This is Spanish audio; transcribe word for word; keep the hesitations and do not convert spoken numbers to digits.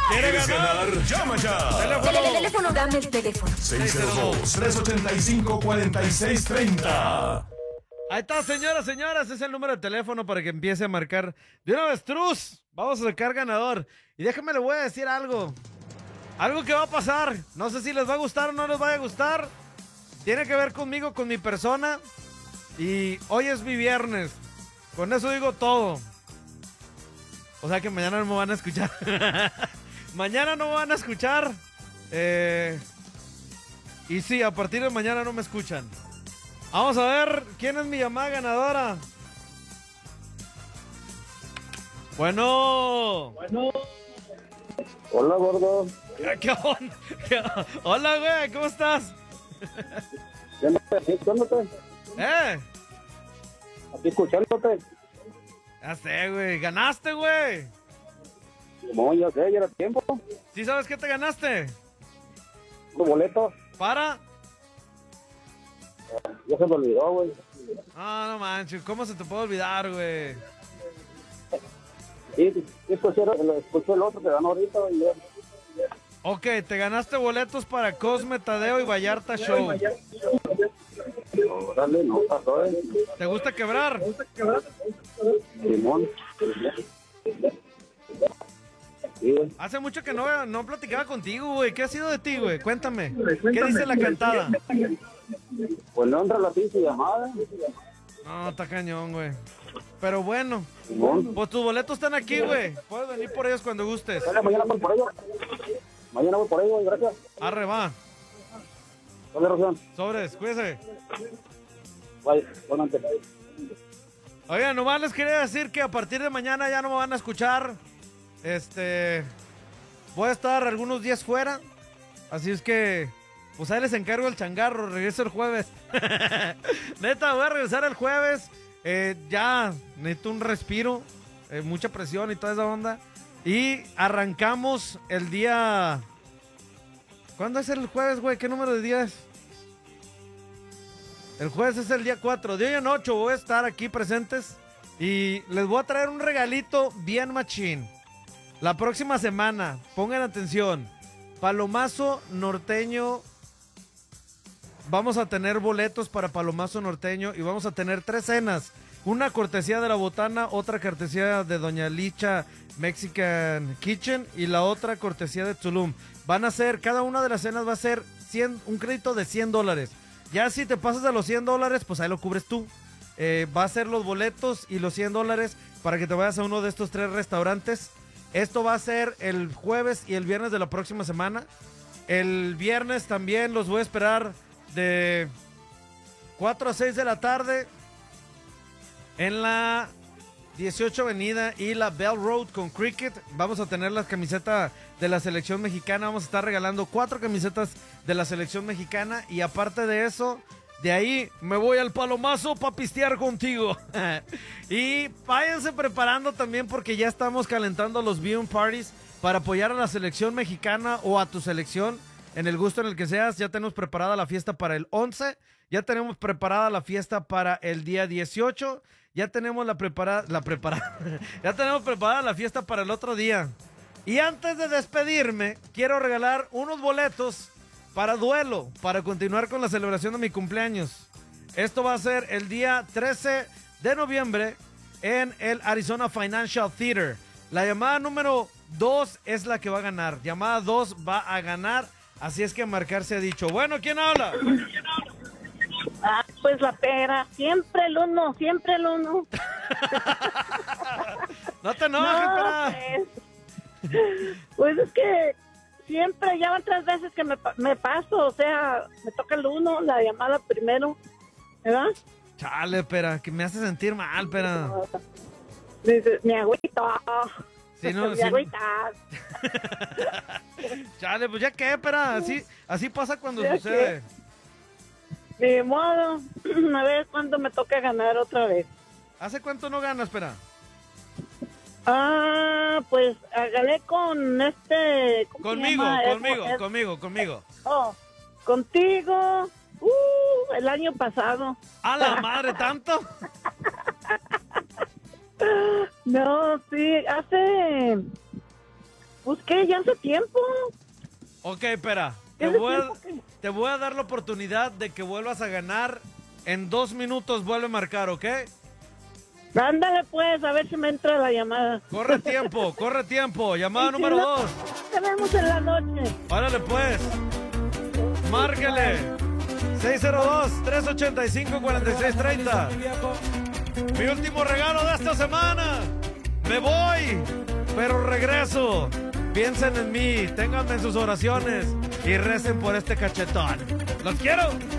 ¿Quieres ganar? Llama ya. Teléfono. teléfono. Dame el teléfono. seis cero dos, tres ocho cinco, cuatro seis tres cero. Ahí está, señoras, señoras, es el número de teléfono para que empiece a marcar de una vez, Truz. Vamos a sacar ganador. Y déjame le voy a decir algo. Algo que va a pasar. No sé si les va a gustar o no les va a gustar. Tiene que ver conmigo, con mi persona. Y hoy es mi viernes. Con eso digo todo. O sea que mañana no me van a escuchar. Mañana no me van a escuchar. Eh... Y sí, a partir de mañana no me escuchan. Vamos a ver quién es mi llamada ganadora. Bueno. Bueno. Hola, gordo. ¿Qué onda? ¿Qué onda? Hola, güey, ¿cómo estás? Escuchándote. ¿Eh? Aquí escuchándote. Ya sé, güey. ¿Ganaste, güey? No, ya sé, ya era tiempo. ¿Sí sabes qué te ganaste? ¿Tu boleto? ¿Para? Ya se me olvidó, güey. Ah, no manches, ¿cómo se te puede olvidar, güey? Sí, sí, escuché, escuché el otro que ganó ahorita, güey. Ok, te ganaste boletos para Cosme, Tadeo y Vallarta Show. No, dale, no pasó, eh. ¿Te gusta quebrar? Simón. Sí, güey. Hace mucho que no, no platicaba contigo, güey. ¿Qué ha sido de ti, güey? Cuéntame. ¿Qué dice la cantada? Pues no entra la pinche llamada. No, está cañón, güey. Pero bueno, Simón. pues tus boletos están aquí, güey. Puedes venir por ellos cuando gustes. Dale, mañana voy por ellos. Mañana voy por ellos, gracias. Arre, va. Dale, Rocío. Sobres, cuídese. Bye, buenas. Oigan, nomás les quería decir que a partir de mañana ya no me van a escuchar. Este... Voy a estar algunos días fuera. Así es que... Pues ahí les encargo el changarro. Regreso el jueves. Neta, voy a regresar el jueves. Eh, ya necesito un respiro. Eh, mucha presión y toda esa onda. Y arrancamos el día... ¿Cuándo es el jueves, güey? ¿Qué número de día es? El jueves es el día cuatro. De hoy en ocho voy a estar aquí presentes. Y les voy a traer un regalito bien machín. La próxima semana, pongan atención. Palomazo Norteño. Vamos a tener boletos para Palomazo Norteño. Y vamos a tener tres cenas. Una cortesía de La Botana, otra cortesía de Doña Licha Mexican Kitchen y la otra cortesía de Tulum. Van a ser, cada una de las cenas va a ser cien, un crédito de cien dólares. Ya si te pasas de los cien dólares, pues ahí lo cubres tú. Eh, va a ser los boletos y los cien dólares para que te vayas a uno de estos tres restaurantes. Esto va a ser el jueves y el viernes de la próxima semana. El viernes también los voy a esperar de cuatro a seis de la tarde en la dieciocho Avenida y la Bell Road con Cricket. Vamos a tener la camiseta de la selección mexicana. Vamos a estar regalando cuatro camisetas de la selección mexicana. Y aparte de eso, de ahí me voy al Palomazo para pistear contigo. Y váyanse preparando también porque ya estamos calentando los viewing parties para apoyar a la selección mexicana o a tu selección en el gusto en el que seas. Ya tenemos preparada la fiesta para el once. Ya tenemos preparada la fiesta para el día dieciocho. Ya tenemos la preparada, la preparada, ya tenemos preparada la fiesta para el otro día. Y antes de despedirme, quiero regalar unos boletos para duelo, para continuar con la celebración de mi cumpleaños. Esto va a ser el día trece de noviembre en el Arizona Financial Theater. La llamada número dos es la que va a ganar. Llamada dos va a ganar, así es que marcar se ha dicho. Bueno, ¿quién habla? Ah, pues la pera, siempre el uno, siempre el uno. No te enojes, No, pera. pues, pues es que siempre, ya van tres veces que me, pa- me paso, o sea, me toca el uno, la llamada primero, ¿verdad? Chale, pera, que me hace sentir mal, pera. Dice, mi agüita, Sí, no, mi sí. agüita. Chale, pues ya qué, pera, así, así pasa cuando Ya sucede. Ni modo, a ver cuándo me toca ganar otra vez. ¿Hace cuánto no ganas, pera? Ah, pues gané con este... ¿cómo se Conmigo, llama? Es- conmigo, es- conmigo, conmigo. Oh, contigo, uh, el año pasado. ¡A la madre, tanto! No, sí, hace Pues que ya hace tiempo. Ok, espera. Te Hace voy, a, tiempo que- te voy a dar la oportunidad de que vuelvas a ganar. En dos minutos vuelve a marcar, ¿ok? Ándale pues, a ver si me entra la llamada. Corre tiempo, corre tiempo. Llamada Y si número no, dos. Te vemos en la noche. Órale pues. Márquele. seis cero dos, tres ocho cinco, cuatro seis tres cero. Mi último regalo de esta semana. Me voy, pero regreso. Piensen en mí, ténganme en sus oraciones y recen por este cachetón. ¡Los quiero!